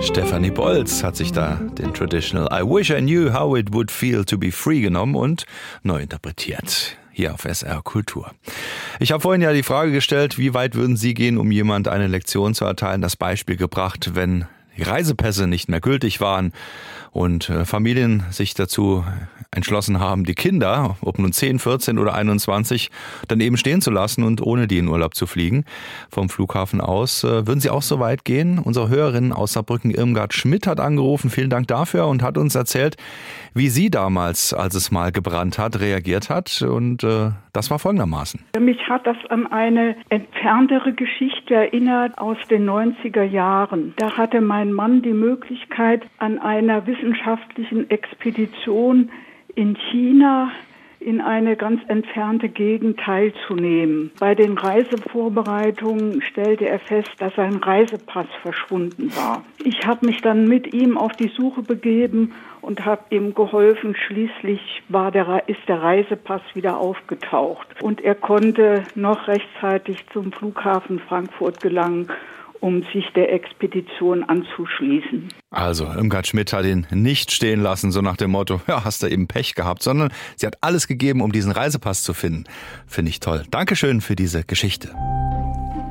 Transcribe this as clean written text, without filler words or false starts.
Stefanie Bolz hat sich da den Traditional I Wish I Knew How It Would Feel to Be Free genommen und neu interpretiert. Hier auf SR Kultur. Ich habe vorhin ja die Frage gestellt, wie weit würden Sie gehen, um jemand eine Lektion zu erteilen? Das Beispiel gebracht, wenn die Reisepässe nicht mehr gültig waren und Familien sich dazu entschlossen haben, die Kinder, ob nun 10, 14 oder 21, dann eben stehen zu lassen und ohne die in Urlaub zu fliegen vom Flughafen aus. Würden Sie auch so weit gehen? Unsere Hörerin aus Saarbrücken, Irmgard Schmidt, hat angerufen. Vielen Dank dafür und hat uns erzählt, wie sie damals, als es mal gebrannt hat, reagiert hat. Und das war folgendermaßen. Mich hat das an eine entferntere Geschichte erinnert aus den 90er Jahren. Da hatte mein Mann die Möglichkeit, an einer wissenschaftlichen Expedition in China in eine ganz entfernte Gegend teilzunehmen. Bei den Reisevorbereitungen stellte er fest, dass sein Reisepass verschwunden war. Ich habe mich dann mit ihm auf die Suche begeben und habe ihm geholfen. Schließlich ist der Reisepass wieder aufgetaucht und er konnte noch rechtzeitig zum Flughafen Frankfurt gelangen, um sich der Expedition anzuschließen. Also, Irmgard Schmidt hat ihn nicht stehen lassen, so nach dem Motto, ja, hast du eben Pech gehabt, sondern sie hat alles gegeben, um diesen Reisepass zu finden. Finde ich toll. Dankeschön für diese Geschichte.